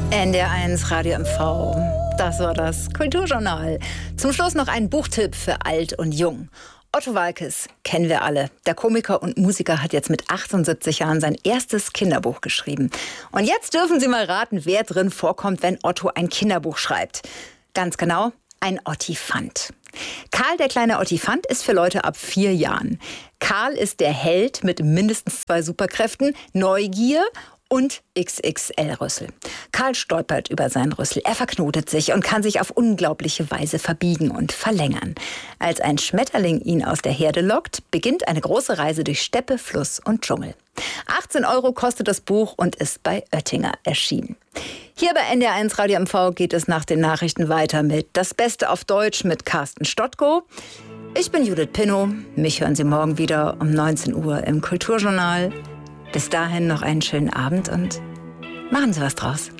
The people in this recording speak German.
NDR1 Radio MV. Das war das Kulturjournal. Zum Schluss noch ein Buchtipp für alt und jung. Otto Waalkes kennen wir alle. Der Komiker und Musiker hat jetzt mit 78 Jahren sein erstes Kinderbuch geschrieben. Und jetzt dürfen Sie mal raten, wer drin vorkommt, wenn Otto ein Kinderbuch schreibt. Ganz genau, ein Ottifant. Karl, der kleine Ottifant, ist für Leute ab 4 Jahren. Karl ist der Held mit mindestens 2 Superkräften: Neugier und XXL-Rüssel. Karl stolpert über seinen Rüssel, er verknotet sich und kann sich auf unglaubliche Weise verbiegen und verlängern. Als ein Schmetterling ihn aus der Herde lockt, beginnt eine große Reise durch Steppe, Fluss und Dschungel. 18 € kostet das Buch und ist bei Oettinger erschienen. Hier bei NDR1 Radio MV geht es nach den Nachrichten weiter mit Das Beste auf Deutsch mit Carsten Stottko. Ich bin Judith Pinnow. Mich hören Sie morgen wieder um 19 Uhr im Kulturjournal. Bis dahin noch einen schönen Abend und machen Sie was draus.